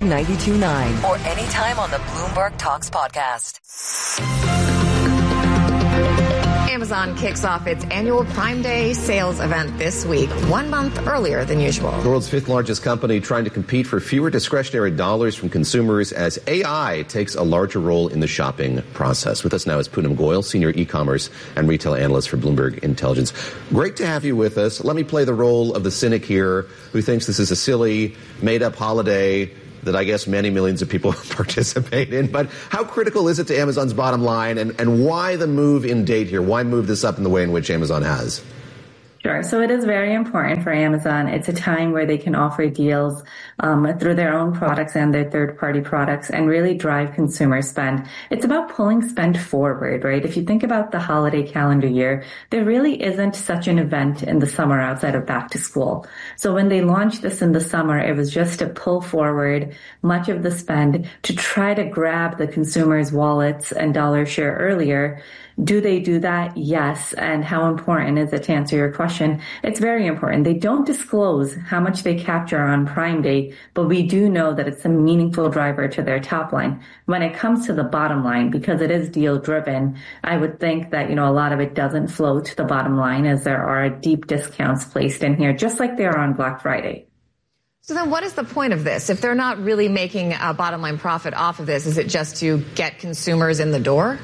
92.9 or anytime on the Bloomberg Talks podcast. Amazon kicks off its annual Prime Day sales event this week, 1 month earlier than usual. The world's fifth largest company trying to compete for fewer discretionary dollars from consumers as AI takes a larger role in the shopping process. With us now is Poonam Goyal, senior e-commerce and retail analyst for Bloomberg Intelligence. Great to have you with us. Let me play the role of the cynic here who thinks this is a silly, made-up holiday that I guess many millions of people participate in. But how critical is it to Amazon's bottom line, and why the move in date here? Why move this up in the way in which Amazon has? Sure. So it is very important for Amazon. It's a time where they can offer deals through their own products and their third-party products and really drive consumer spend. It's about pulling spend forward, right? If you think about the holiday calendar year, there really isn't such an event in the summer outside of back to school. So when they launched this in the summer, it was just to pull forward much of the spend to try to grab the consumers' wallets and dollar share earlier. Do they do that? Yes. And how important is it, to answer your question? It's very important. They don't disclose how much they capture on Prime Day, but we do know that it's a meaningful driver to their top line. When it comes to the bottom line, because it is deal driven, I would think that, a lot of it doesn't flow to the bottom line, as there are deep discounts placed in here, just like there are on Black Friday. So then what is the point of this? If they're not really making a bottom line profit off of this, is it just to get consumers in the door?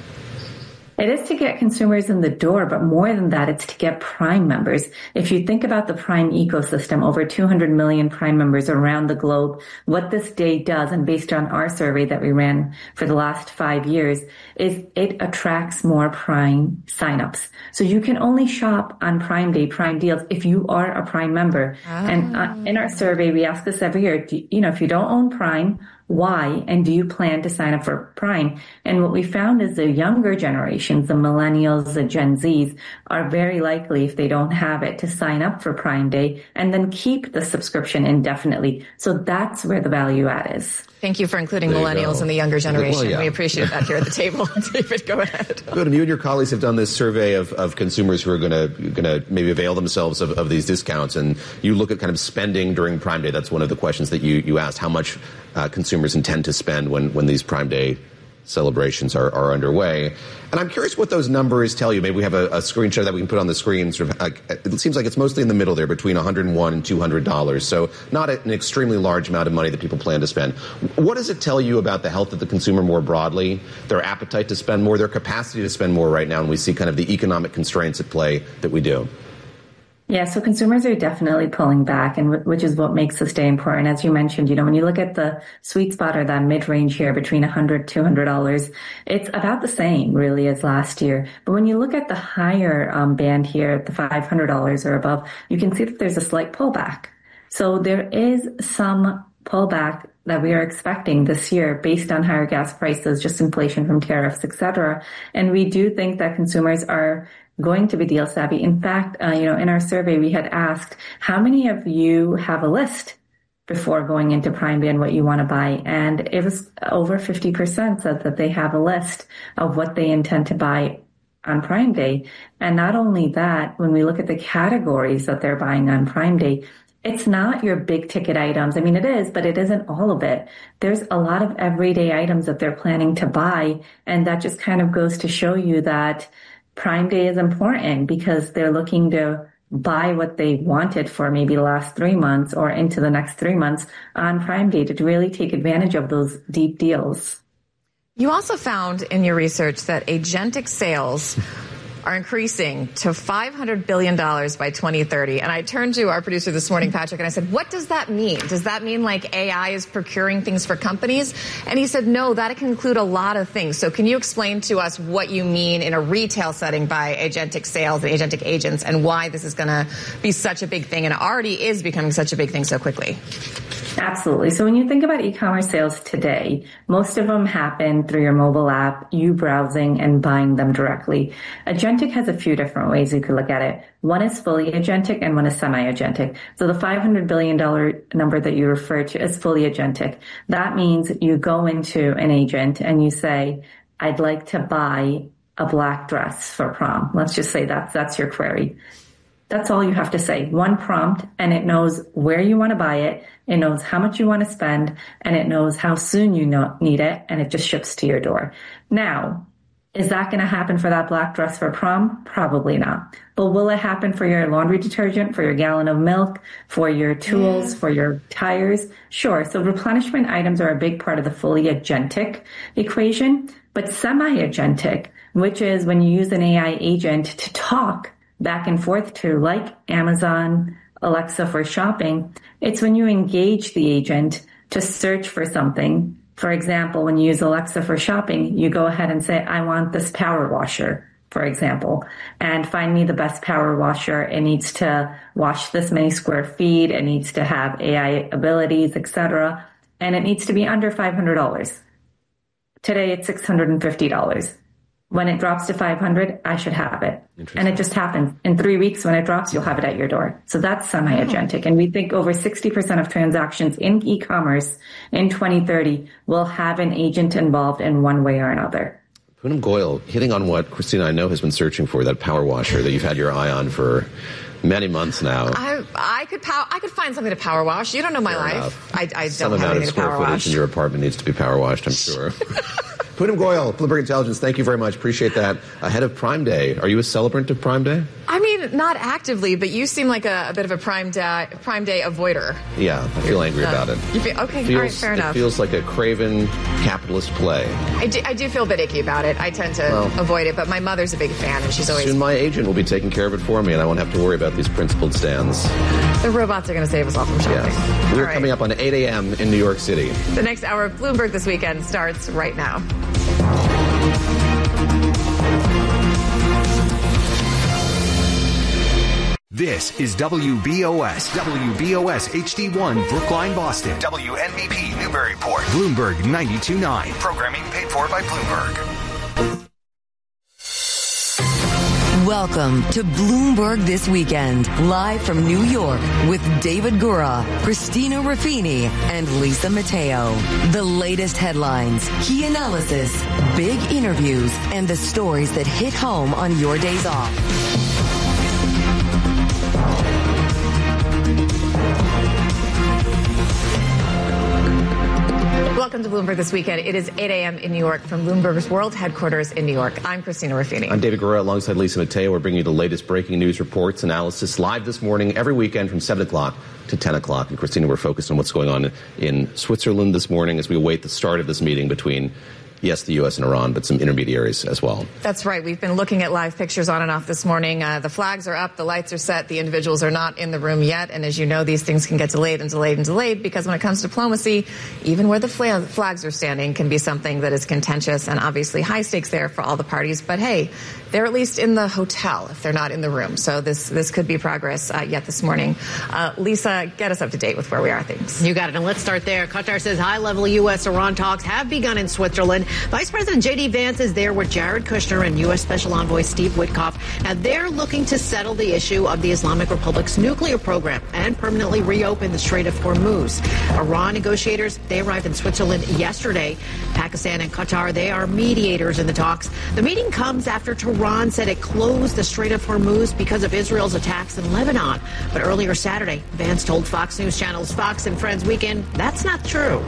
It is to get consumers in the door, but more than that, it's to get Prime members. If you think about the Prime ecosystem, over 200 million Prime members around the globe, what this day does, and based on our survey that we ran for the last 5 years, is it attracts more Prime signups. So you can only shop on Prime Day, Prime deals, if you are a Prime member. And in our survey, we ask this every year, if you don't own Prime, why? And do you plan to sign up for Prime? And what we found is the younger generations, the millennials, the Gen Zs, are very likely, if they don't have it, to sign up for Prime Day and then keep the subscription indefinitely. So that's where the value add is. Thank you for including millennials and the younger generation. Well, yeah. We appreciate that here at the table. David, go ahead. Good. And you and your colleagues have done this survey of consumers who are going to maybe avail themselves of these discounts, and you look at kind of spending during Prime Day. That's one of the questions that you asked: how much consumers intend to spend when these Prime Day celebrations are underway. And I'm curious what those numbers tell you. Maybe we have a screenshot that we can put on the screen. Sort of, it seems like it's mostly in the middle there, between $101 and $200. So not an extremely large amount of money that people plan to spend. What does it tell you about the health of the consumer more broadly, their appetite to spend more, their capacity to spend more right now, and we see kind of the economic constraints at play that we do? Yeah, so consumers are definitely pulling back, and which is what makes this day important. As you mentioned, when you look at the sweet spot, or that mid-range here between $100, $200, it's about the same really as last year. But when you look at the higher band here, the $500 or above, you can see that there's a slight pullback. So there is some pullback that we are expecting this year based on higher gas prices, just inflation from tariffs, et cetera. And we do think that consumers are going to be deal savvy. In fact, in our survey, we had asked, how many of you have a list before going into Prime Day and what you want to buy? And it was over 50% said that they have a list of what they intend to buy on Prime Day. And not only that, when we look at the categories that they're buying on Prime Day, it's not your big ticket items. I mean, it is, but it isn't all of it. There's a lot of everyday items that they're planning to buy. And that just kind of goes to show you that Prime Day is important, because they're looking to buy what they wanted for maybe the last 3 months or into the next 3 months on Prime Day to really take advantage of those deep deals. You also found in your research that agentic sales are increasing to $500 billion by 2030. And I turned to our producer this morning, Patrick, and I said, what does that mean? Does that mean like AI is procuring things for companies? And he said, no, that can include a lot of things. So can you explain to us what you mean in a retail setting by agentic sales and agentic agents, and why this is going to be such a big thing, and already is becoming such a big thing so quickly? Absolutely. So when you think about e-commerce sales today, most of them happen through your mobile app, you browsing and buying them directly. Agentic has a few different ways you could look at it. One is fully agentic and one is semi-agentic. So the $500 billion number that you refer to is fully agentic. That means you go into an agent and you say, I'd like to buy a black dress for prom. Let's just say that's your query. That's all you have to say. One prompt, and it knows where you want to buy it. It knows how much you want to spend, and it knows how soon you need it, and it just ships to your door. Now, is that going to happen for that black dress for prom? Probably not. But will it happen for your laundry detergent, for your gallon of milk, for your tools, for your tires? Sure. So replenishment items are a big part of the fully agentic equation, but semi-agentic, which is when you use an AI agent to talk back and forth to, like Amazon, Alexa for shopping, it's when you engage the agent to search for something. For example, when you use Alexa for shopping, you go ahead and say, I want this power washer, for example, and find me the best power washer. It needs to wash this many square feet. It needs to have AI abilities, etc. And it needs to be under $500. Today, it's $650. When it drops to $500, I should have it. And it just happens. In 3 weeks, when it drops, you'll have it at your door. So that's semi-agentic. And we think over 60% of transactions in e-commerce in 2030 will have an agent involved in one way or another. Poonam Goyal, hitting on what Christina I know has been searching for, that power washer that you've had your eye on for many months now. I could find something to power wash. You don't know my life. I don't have anything to power wash. Some amount of square footage in your apartment needs to be power washed, I'm sure. Poonam Goyal, Bloomberg Intelligence, thank you very much. Appreciate that. Ahead of Prime Day, are you a celebrant of Prime Day? I mean, not actively, but you seem like a bit of a Prime Day avoider. Yeah, I feel angry about it. You feel, okay, all right, fair enough. It feels like a craven capitalist play. I do feel a bit icky about it. I tend to avoid it, but my mother's a big fan, and she's always... Soon my agent will be taking care of it for me, and I won't have to worry about these principled stands. The robots are going to save us all from shopping. Yes. We're coming up on 8 a.m. in New York City. The next hour of Bloomberg This Weekend starts right now. This is WBOS HD1 Brookline, Boston. WNBP Newburyport. Bloomberg 92.9. Programming paid for by Bloomberg. Welcome to Bloomberg This Weekend, live from New York with David Gura, Christina Ruffini, and Lisa Mateo. The latest headlines, key analysis, big interviews, and the stories that hit home on your days off. Welcome to Bloomberg This Weekend. It is 8 a.m. in New York from Bloomberg's world headquarters in New York. I'm Christina Ruffini. I'm David Gura alongside Lisa Mateo. We're bringing you the latest breaking news, reports, analysis live this morning, every weekend from 7 o'clock to 10 o'clock. And Christina, we're focused on what's going on in Switzerland this morning as we await the start of this meeting between yes, the U.S. and Iran, but some intermediaries as well. That's right. We've been looking at live pictures on and off this morning. The flags are up. The lights are set. The individuals are not in the room yet. And as you know, these things can get delayed and delayed and delayed because when it comes to diplomacy, even where the flags are standing can be something that is contentious and obviously high stakes there for all the parties. But hey, they're at least in the hotel if they're not in the room. So this could be progress yet this morning. Lisa, get us up to date with where we are things. You got it. And let's start there. Qatar says high-level U.S.-Iran talks have begun in Switzerland. Vice President J.D. Vance is there with Jared Kushner and U.S. Special Envoy Steve Witkoff. Now, they're looking to settle the issue of the Islamic Republic's nuclear program and permanently reopen the Strait of Hormuz. Iran negotiators, they arrived in Switzerland yesterday. Pakistan and Qatar, they are mediators in the talks. The meeting comes after Tehran said it closed the Strait of Hormuz because of Israel's attacks in Lebanon. But earlier Saturday, Vance told Fox News Channel's Fox and Friends Weekend that's not true.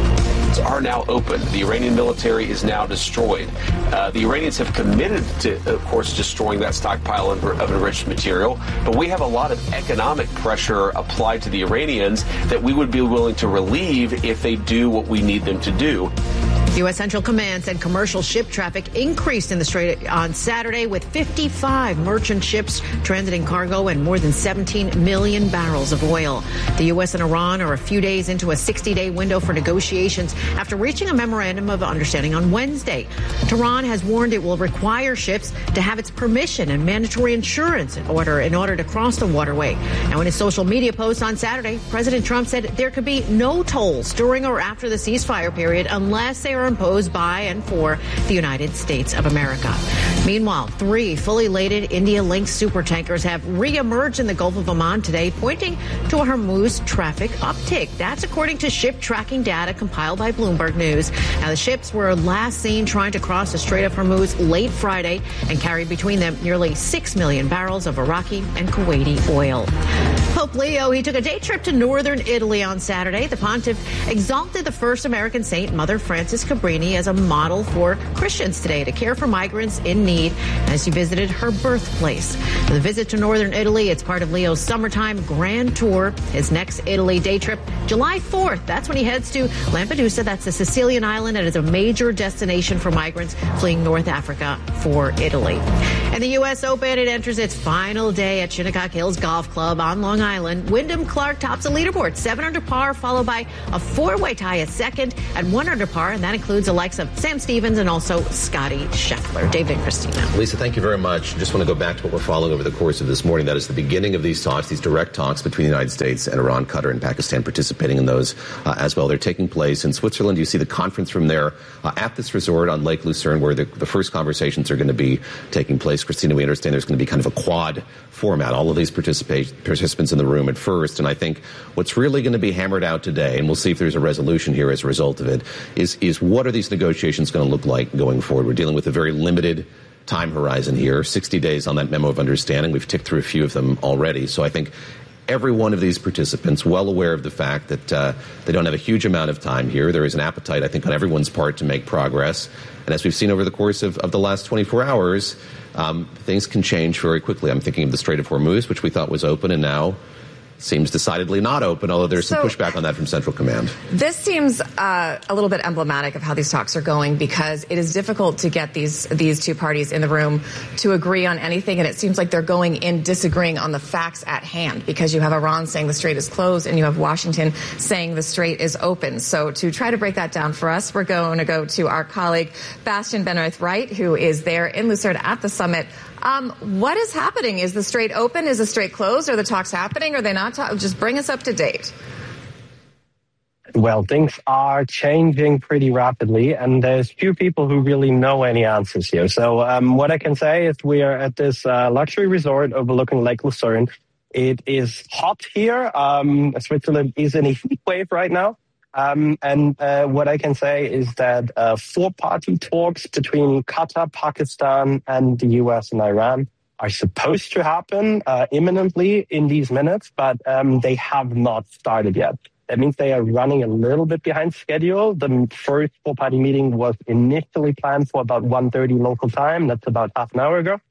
Are now open. The Iranian military is now destroyed. The Iranians have committed to, of course, destroying that stockpile of enriched material, but we have a lot of economic pressure applied to the Iranians that we would be willing to relieve if they do what we need them to do. U.S. Central Command said commercial ship traffic increased in the Strait on Saturday with 55 merchant ships transiting cargo and more than 17 million barrels of oil. The U.S. and Iran are a few days into a 60-day window for negotiations after reaching a memorandum of understanding on Wednesday. Tehran has warned it will require ships to have its permission and mandatory insurance in order to cross the waterway. Now, in his social media post on Saturday, President Trump said there could be no tolls during or after the ceasefire period unless they are are imposed by and for the United States of America. Meanwhile, 3 fully laden India-linked supertankers have reemerged in the Gulf of Oman today, pointing to a Hormuz traffic uptick. That's according to ship tracking data compiled by Bloomberg News. Now, the ships were last seen trying to cross the Strait of Hormuz late Friday and carried between them nearly 6 million barrels of Iraqi and Kuwaiti oil. Pope Leo, he took a day trip to northern Italy on Saturday. The pontiff exalted the first American saint, Mother Frances Cabrini, as a model for Christians today to care for migrants in need as he visited her birthplace. The visit to northern Italy, it's part of Leo's summertime grand tour. His next Italy day trip, July 4th. That's when he heads to Lampedusa. That's the Sicilian island. It is a major destination for migrants fleeing North Africa for Italy. And the U.S. Open, it enters its final day at Shinnecock Hills Golf Club on Long Island. Wyndham Clark tops the leaderboard, 7 under par, followed by a 4-way tie at second at 1 under par, and that includes the likes of Sam Stevens and also Scotty Scheffler. David and Christina. Lisa, thank you very much. Just want to go back to what we're following over the course of this morning. That is the beginning of these talks, these direct talks between the United States and Iran, Qatar, and Pakistan participating in those as well. They're taking place in Switzerland. You see the conference room there at this resort on Lake Lucerne, where the first conversations are going to be taking place. Christina, we understand there's going to be kind of a quad format, all of these participants in the room at first. And I think what's really going to be hammered out today, and we'll see if there's a resolution here as a result of it, is what are these negotiations going to look like going forward? We're dealing with a very limited time horizon here, 60 days on that memo of understanding. We've ticked through a few of them already. So I think every one of these participants well aware of the fact that they don't have a huge amount of time here. There is an appetite, I think, on everyone's part to make progress. And as we've seen over the course of the last 24 hours, things can change very quickly. I'm thinking of the Strait of Hormuz, which we thought was open and now seems decidedly not open, although there's some pushback on that from Central Command. This seems a little bit emblematic of how these talks are going, because it is difficult to get these two parties in the room to agree on anything, and it seems like they're going in disagreeing on the facts at hand, because you have Iran saying the strait is closed and you have Washington saying the strait is open. So to try to break that down for us, we're going to go to our colleague Bastian Benraith-Wright, who is there in Lucerne at the summit. What is happening? Is the strait open? Is the strait closed? Are the talks happening? Are they not? Just bring us up to date. Well, things are changing pretty rapidly, and there's few people who really know any answers here. So what I can say is we are at this luxury resort overlooking Lake Lucerne. It is hot here. Switzerland is in a heat wave right now. And what I can say is that 4-party talks between Qatar, Pakistan, and the U.S. and Iran are supposed to happen imminently in these minutes, but they have not started yet. That means they are running a little bit behind schedule. The first 4-party meeting was initially planned for about 1:30 local time. That's about half an hour ago.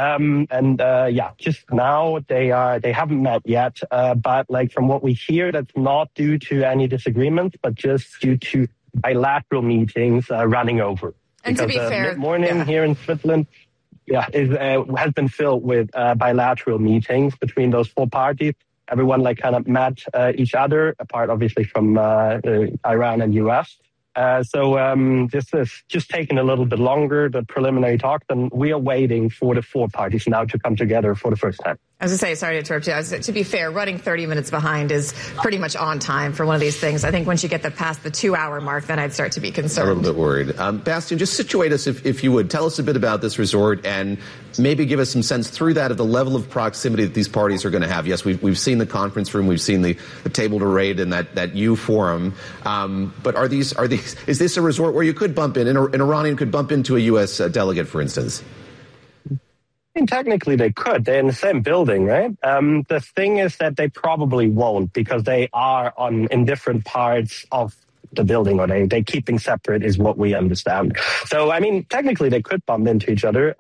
Just now they haven't met yet. But like from what we hear, that's not due to any disagreements, but just due to bilateral meetings running over. And because, to be fair, mid-morning here in Switzerland, has been filled with bilateral meetings between those 4 parties. Everyone kind of met each other, apart obviously from Iran and U.S. This is just taking a little bit longer, the preliminary talks, and we are waiting for the 4 parties now to come together for the first time. I was going to say, sorry to interrupt you. To be fair, running 30 minutes behind is pretty much on time for one of these things. I think once you get past the 2-hour mark, then I'd start to be concerned. A little bit worried. Bastian, just situate us, if you would. Tell us a bit about this resort and maybe give us some sense through that of the level of proximity that these parties are going to have. Yes, we've seen the conference room, we've seen the table to rate and that U forum. But is this a resort where you could bump in, an Iranian could bump into a U.S. delegate, for instance? I mean, technically they could. They're in the same building, right? The thing is that they probably won't, because they are in different parts of the building, or they're keeping separate is what we understand. So, I mean, technically they could bump into each other.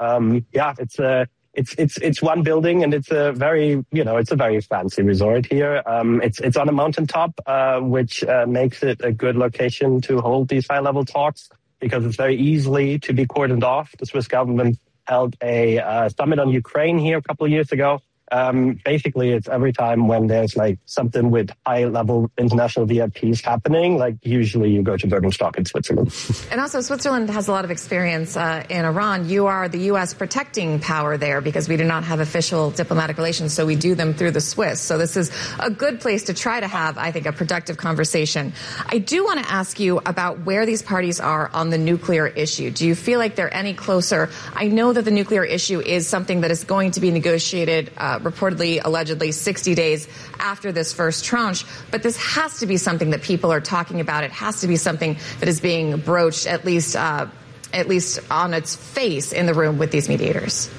It's one building, and it's a very fancy resort here. It's on a mountaintop, which makes it a good location to hold these high-level talks, because it's very easily to be cordoned off. The Swiss government held a summit on Ukraine here a couple of years ago, Basically, it's every time when there's like something with high-level international VIPs happening, like usually you go to Birkenstock in Switzerland. And also, Switzerland has a lot of experience in Iran. You are the U.S. protecting power there because we do not have official diplomatic relations, so we do them through the Swiss. So this is a good place to try to have, I think, a productive conversation. I do want to ask you about where these parties are on the nuclear issue. Do you feel like they're any closer? I know that the nuclear issue is something that is going to be negotiated reportedly, allegedly, 60 days after this first tranche. But this has to be something that people are talking about. It has to be something that is being broached, at least on its face, in the room with these mediators.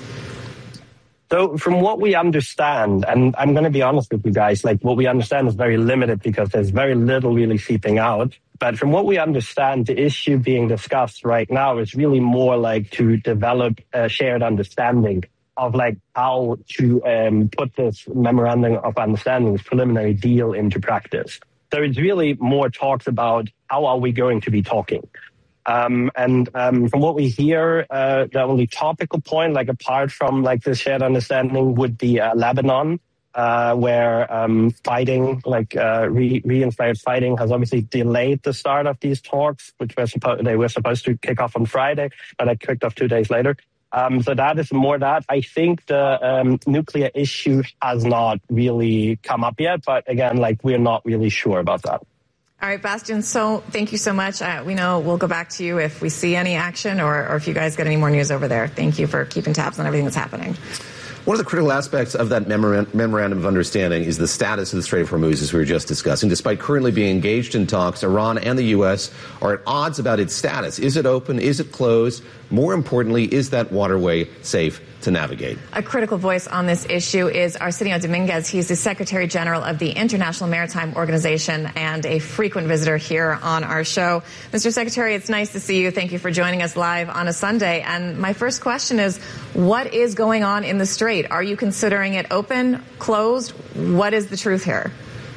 So from what we understand, and I'm going to be honest with you guys, like what we understand is very limited because there's very little really seeping out. But from what we understand, the issue being discussed right now is really more like to develop a shared understanding of like how to put this memorandum of understanding, this preliminary deal, into practice. So it's really more talks about how are we going to be talking. From what we hear, the only topical point, like apart from like the shared understanding, would be Lebanon, where fighting, like reinspired fighting, has obviously delayed the start of these talks, which they were supposed to kick off on Friday, but it kicked off 2 days later. So that is more that. I think the nuclear issue has not really come up yet, but again, like we're not really sure about that. All right, Bastian, so thank you so much. We know we'll go back to you if we see any action or if you guys get any more news over there. Thank you for keeping tabs on everything that's happening. One of the critical aspects of that memorandum of understanding is the status of the Strait of Hormuz, as we were just discussing. Despite currently being engaged in talks, Iran and the U.S. are at odds about its status. Is it open? Is it closed? More importantly, is that waterway safe to navigate? A critical voice on this issue is Arsenio Dominguez. He's the Secretary General of the International Maritime Organization and a frequent visitor here on our show. Mr. Secretary, it's nice to see you. Thank you for joining us live on a Sunday. And my first question is, what is going on in the Strait? Are you considering it open, closed? What is the truth here?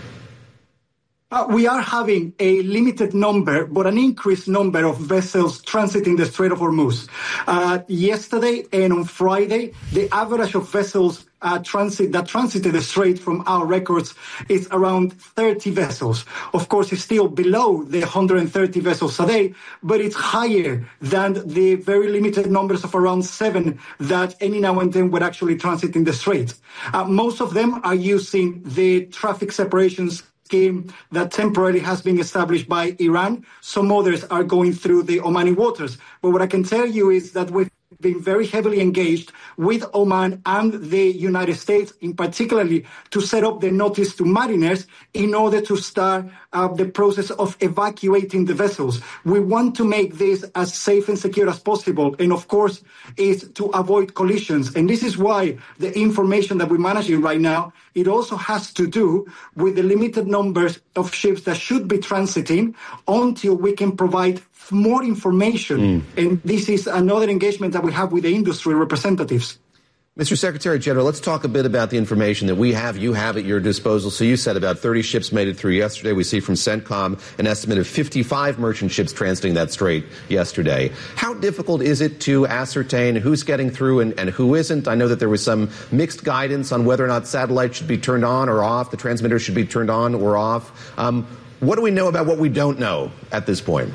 We are having a limited number, but an increased number of vessels transiting the Strait of Hormuz. Yesterday and on Friday, the average of vessels that transited the Strait from our records is around 30 vessels. Of course, it's still below the 130 vessels a day, but it's higher than the very limited numbers of around 7 that any now and then were actually transiting the Strait. Most of them are using the traffic separations scheme that temporarily has been established by Iran. Some others are going through the Omani waters. But what I can tell you is that we've been very heavily engaged with Oman and the United States, in particularly to set up the notice to mariners in order to start the process of evacuating the vessels. We want to make this as safe and secure as possible, and of course, is to avoid collisions. And this is why the information that we're managing right now, it also has to do with the limited numbers of ships that should be transiting until we can provide more information. And this is another engagement that we have with the industry representatives. Mr. Secretary General, let's talk a bit about the information that you have at your disposal. So you said about 30 ships made it through yesterday. We see from CENTCOM an estimate of 55 merchant ships transiting that strait yesterday. How difficult is it to ascertain who's getting through and who isn't? I know that there was some mixed guidance on whether or not satellites should be turned on or off, the transmitters should be turned on or off. What do we know about what we don't know at this point?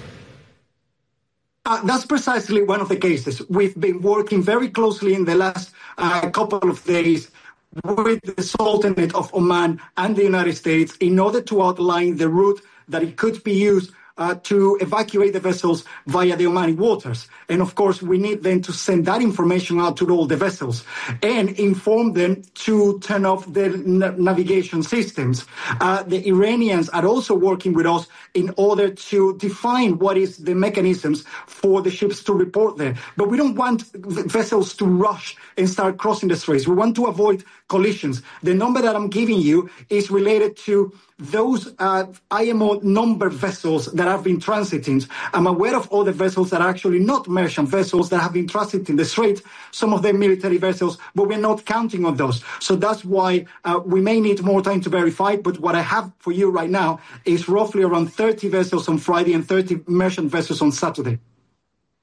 That's precisely one of the cases. We've been working very closely in the last couple of days with the Sultanate of Oman and the United States in order to outline the route that it could be used to evacuate the vessels via the Omani waters. And of course, we need then to send that information out to all the vessels and inform them to turn off their navigation systems. The Iranians are also working with us in order to define what is the mechanisms for the ships to report there. But we don't want vessels to rush and start crossing the straits. We want to avoid collisions. The number that I'm giving you is related to those IMO number vessels that have been transiting. I'm aware of other vessels that are actually not merchant vessels that have been transiting the strait, some of them military vessels, but we're not counting on those. So that's why we may need more time to verify, but what I have for you right now is roughly around 30 vessels on Friday and 30 merchant vessels on Saturday.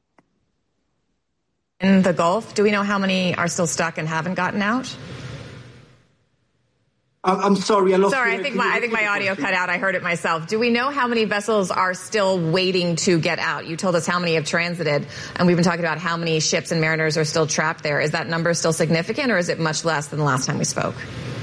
In the Gulf, do we know how many are still stuck and haven't gotten out? I'm sorry, I lost. Sorry, I think my audio cut out. I heard it myself. Do we know how many vessels are still waiting to get out? You told us how many have transited, and we've been talking about how many ships and mariners are still trapped there. Is that number still significant, or is it much less than the last time we spoke?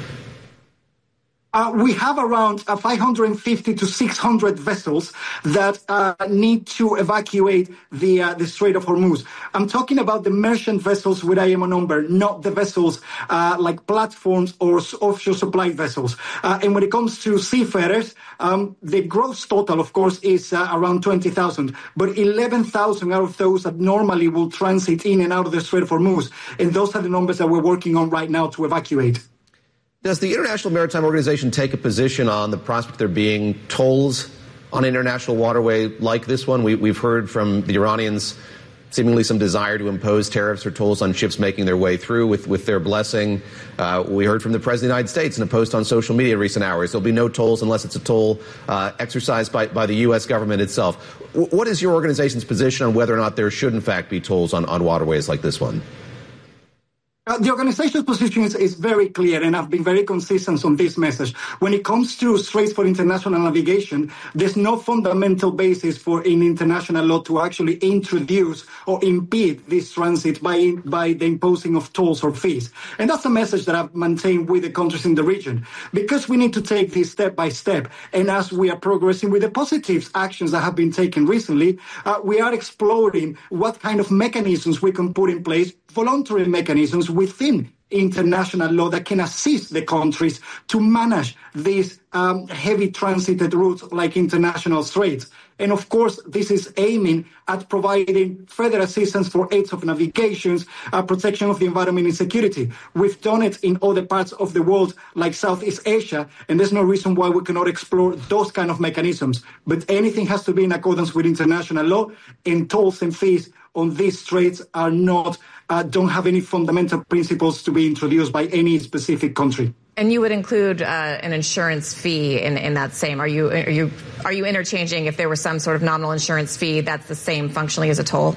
We have around 550 to 600 vessels that need to evacuate the Strait of Hormuz. I'm talking about the merchant vessels with IMO number, not the vessels like platforms or offshore supply vessels. And when it comes to seafarers, the gross total, of course, is around 20,000, but 11,000 out of those that normally will transit in and out of the Strait of Hormuz. And those are the numbers that we're working on right now to evacuate. Does the International Maritime Organization take a position on the prospect of there being tolls on an international waterway like this one? We've heard from the Iranians seemingly some desire to impose tariffs or tolls on ships making their way through with their blessing. We heard from the President of the United States in a post on social media in recent hours. There'll be no tolls unless it's a toll exercised by the U.S. government itself. What is your organization's position on whether or not there should, in fact, be tolls on waterways like this one? The organization's position is very clear, and I've been very consistent on this message. When it comes to straits for international navigation, there's no fundamental basis for in international law to actually introduce or impede this transit by the imposing of tolls or fees. And that's a message that I've maintained with the countries in the region, because we need to take this step by step. And as we are progressing with the positive actions that have been taken recently, we are exploring what kind of mechanisms we can put in place, voluntary mechanisms within international law that can assist the countries to manage these heavy transited routes like international straits. And of course, this is aiming at providing further assistance for aids of navigations, protection of the environment and security. We've done it in other parts of the world like Southeast Asia, and there's no reason why we cannot explore those kind of mechanisms. But anything has to be in accordance with international law, and tolls and fees on these straits are not, don't have any fundamental principles to be introduced by any specific country. And you would include an insurance fee in that same. Are you interchanging if there was some sort of nominal insurance fee that's the same functionally as a toll?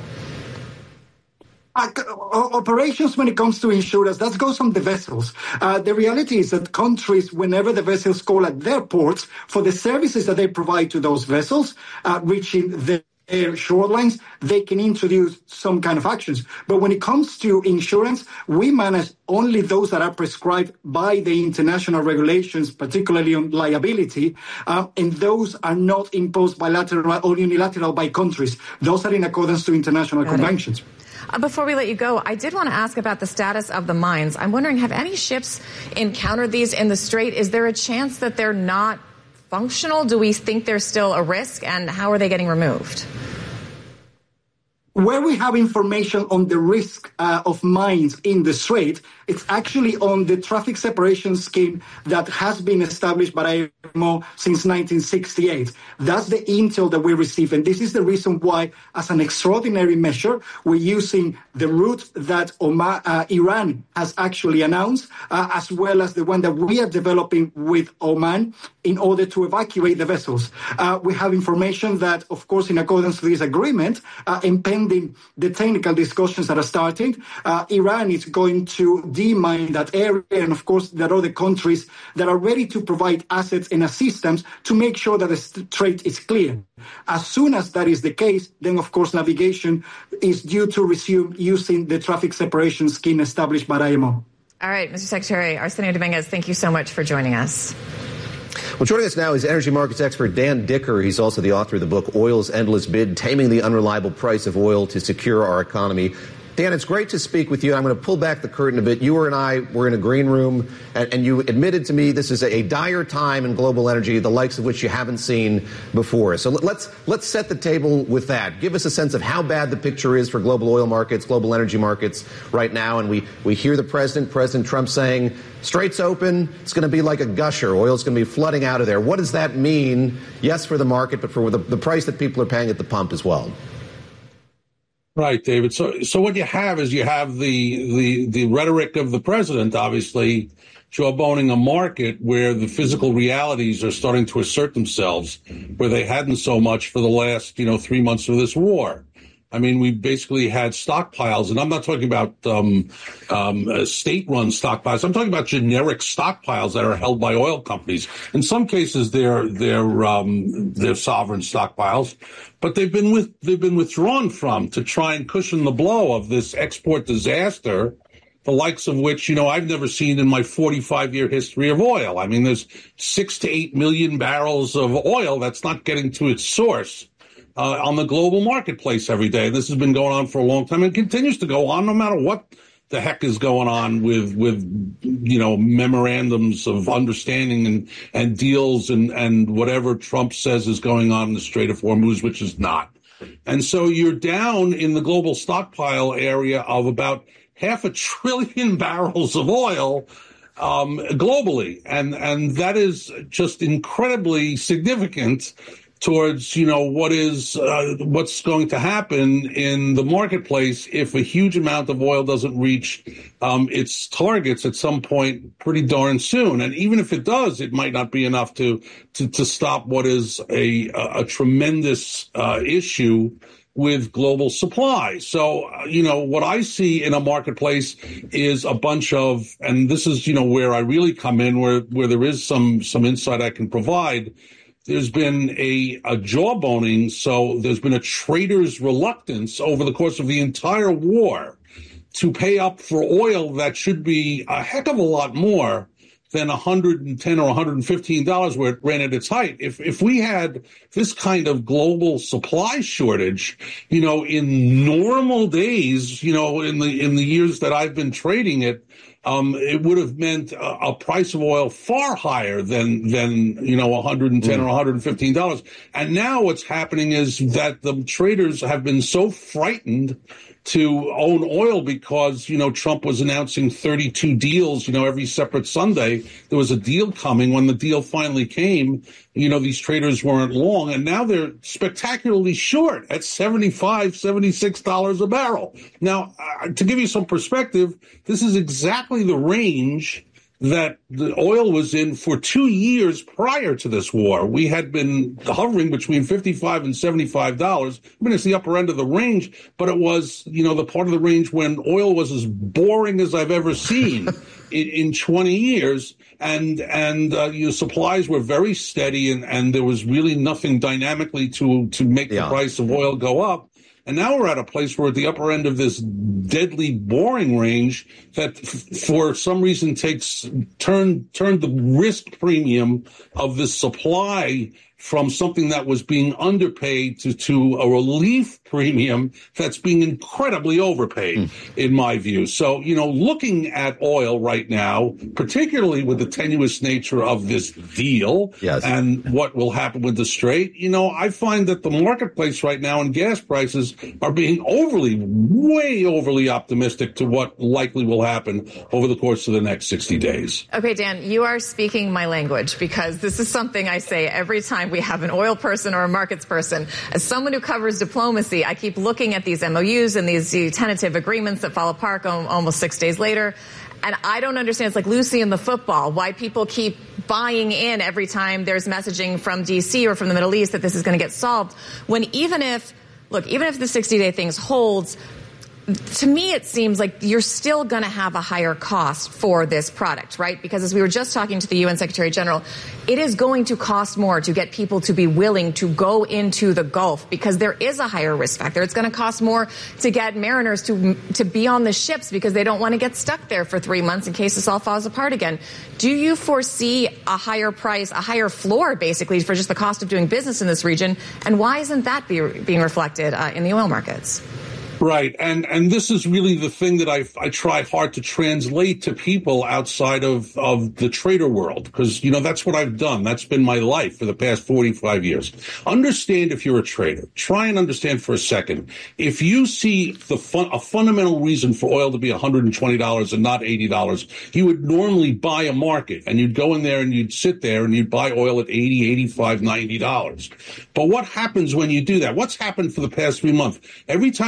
Operations when it comes to insurance, that goes on the vessels. The reality is that countries, whenever the vessels call at their ports for the services that they provide to those vessels, reaching their shorelines, they can introduce some kind of actions. But when it comes to insurance, we manage only those that are prescribed by the international regulations, particularly on liability, and those are not imposed bilateral or unilateral by countries. Those are in accordance to international conventions. Before we let you go, I did want to ask about the status of the mines. I'm wondering, have any ships encountered these in the Strait? Is there a chance that they're not functional? Do we think there's still a risk, and how are they getting removed? Where we have information on the risk of mines in the Strait, it's actually on the traffic separation scheme that has been established by IMO since 1968. That's the intel that we receive, and this is the reason why, as an extraordinary measure, we're using the route that Iran has actually announced, as well as the one that we are developing with Oman in order to evacuate the vessels. We have information that, of course, in accordance with this agreement, pending the technical discussions that are starting, Iran is going to demine that area, and of course there are other countries that are ready to provide assets and assistance to make sure that the strait is clear. As soon as that is the case, then of course navigation is due to resume using the traffic separation scheme established by IMO. All right, Mr. Secretary, Arsenio Dominguez, thank you so much for joining us. Well, joining us now is energy markets expert Dan Dicker. He's also the author of the book Oil's Endless Bid, Taming the Unreliable Price of Oil to Secure Our Economy. Dan, it's great to speak with you. I'm going to pull back the curtain a bit. You and I were in a green room, and you admitted to me this is a dire time in global energy, the likes of which you haven't seen before. So let's set the table with that. Give us a sense of how bad the picture is for global oil markets, global energy markets right now. And we hear the President Trump saying, straits open, it's going to be like a gusher. Oil's going to be flooding out of there. What does that mean? Yes, for the market, but for the price that people are paying at the pump as well. Right, David. So what you have is the rhetoric of the president, obviously, jawboning a market where the physical realities are starting to assert themselves, where they hadn't so much for the last, 3 months of this war. I mean, we basically had stockpiles, and I'm not talking about state-run stockpiles. I'm talking about generic stockpiles that are held by oil companies. In some cases, they're sovereign stockpiles, but they've been withdrawn from to try and cushion the blow of this export disaster, the likes of which, I've never seen in my 45-year history of oil. I mean, there's 6 to 8 million barrels of oil that's not getting to its source on the global marketplace every day. This has been going on for a long time and continues to go on no matter what the heck is going on with memorandums of understanding and deals and whatever Trump says is going on in the Strait of Hormuz, which is not. And so you're down in the global stockpile area of about 500 billion barrels of oil globally. And that is just incredibly significant towards, what's going to happen in the marketplace if a huge amount of oil doesn't reach its targets at some point pretty darn soon. And even if it does, it might not be enough to stop what is a tremendous issue with global supply. So, what I see in a marketplace is a bunch of, and this is, where I really come in, where there is some insight I can provide. There's been a jawboning, so there's been a trader's reluctance over the course of the entire war to pay up for oil that should be a heck of a lot more than $110 or $115 where it ran at its height. If we had this kind of global supply shortage, in normal days, in the years that I've been trading it, it would have meant a price of oil far higher than $110 or $115. And now what's happening is that the traders have been so frightened to own oil because, Trump was announcing 32 deals, every separate Sunday. There was a deal coming. When the deal finally came, these traders weren't long, and now they're spectacularly short at $75, $76 a barrel. Now, to give you some perspective, this is exactly the range that the oil was in for 2 years prior to this war. We had been hovering between $55 and $75. I mean, it's the upper end of the range, but it was, the part of the range when oil was as boring as I've ever seen in 20 years. And supplies were very steady and there was really nothing dynamically to make the price of oil go up. And now we're at a place where at the upper end of this deadly boring range that for some reason turned the risk premium of the supply from something that was being underpaid to a relief premium that's being incredibly overpaid, in my view. So, looking at oil right now, particularly with the tenuous nature of this deal and what will happen with the Strait, I find that the marketplace right now and gas prices are being way overly optimistic to what likely will happen over the course of the next 60 days. Okay, Dan, you are speaking my language because this is something I say every time we have an oil person or a markets person. As someone who covers diplomacy, I keep looking at these MOUs and these tentative agreements that fall apart almost 6 days later. And I don't understand. It's like Lucy in the football, why people keep buying in every time there's messaging from D.C. or from the Middle East that this is going to get solved. When even if the 60-day things holds, to me, it seems like you're still going to have a higher cost for this product, right? Because as we were just talking to the UN Secretary General, it is going to cost more to get people to be willing to go into the Gulf because there is a higher risk factor. It's going to cost more to get mariners to be on the ships because they don't want to get stuck there for 3 months in case this all falls apart again. Do you foresee a higher price, a higher floor, basically, for just the cost of doing business in this region? And why isn't that being reflected in the oil markets? Right. And this is really the thing that I try hard to translate to people outside of the trader world, because, that's what I've done. That's been my life for the past 45 years. Understand if you're a trader. Try and understand for a second. If you see a fundamental reason for oil to be $120 and not $80, you would normally buy a market and you'd go in there and you'd sit there and you'd buy oil at $80, $85, $90. But what happens when you do that? What's happened for the past 3 months? Every time you buy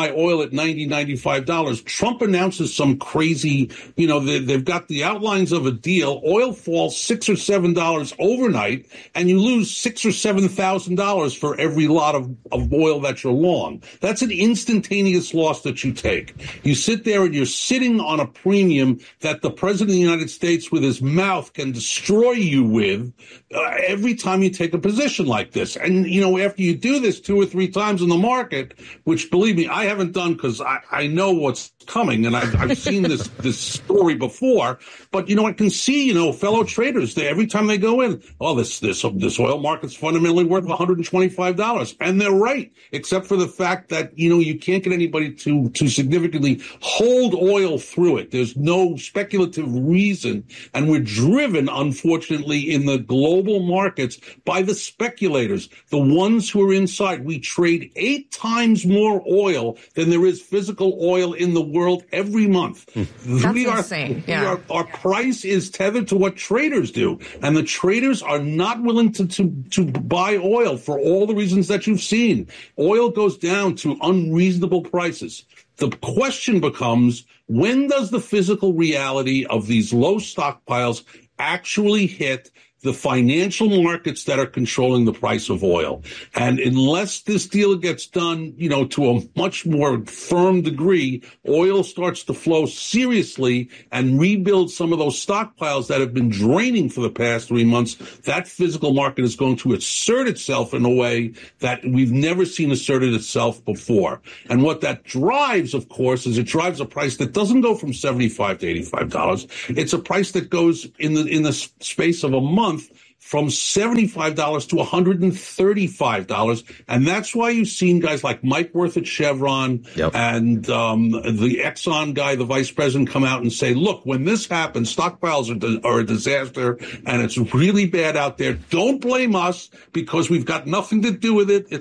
buy oil at $90, $95. Trump announces some crazy, they've got the outlines of a deal. Oil falls $6 or $7 overnight, and you lose $6,000 or $7,000 for every lot of oil that you're long. That's an instantaneous loss that you take. You sit there and you're sitting on a premium that the president of the United States with his mouth can destroy you with every time you take a position like this. And, after you do this 2 or 3 times in the market, which, believe me, I haven't done because I know what's coming, and I've seen this story before. But, I can see, fellow traders, every time they go in, this oil market's fundamentally worth $125. And they're right, except for the fact that, you can't get anybody to significantly hold oil through it. There's no speculative reason. And we're driven, unfortunately, in the global markets by the speculators, the ones who are inside. We trade 8 times more oil than there is physical oil in the world every month. That's insane. Our price is tethered to what traders do. And the traders are not willing to buy oil for all the reasons that you've seen. Oil goes down to unreasonable prices. The question becomes, when does the physical reality of these low stockpiles actually hit the financial markets that are controlling the price of oil? And unless this deal gets done, to a much more firm degree, oil starts to flow seriously and rebuild some of those stockpiles that have been draining for the past 3 months. That physical market is going to assert itself in a way that we've never seen asserted itself before. And what that drives, of course, is it drives a price that doesn't go from $75 to $85. It's a price that goes in the space of a month from $75 to $135. And that's why you've seen guys like Mike Wirth at Chevron and the Exxon guy, the vice president, come out and say, look, when this happens, stockpiles are a disaster and it's really bad out there. Don't blame us because we've got nothing to do with it. It's